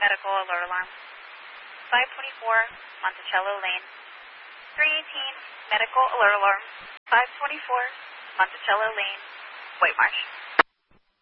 medical alert alarm. 524 Monticello Lane. 318 medical alert alarm. 524 Monticello Lane, White Marsh.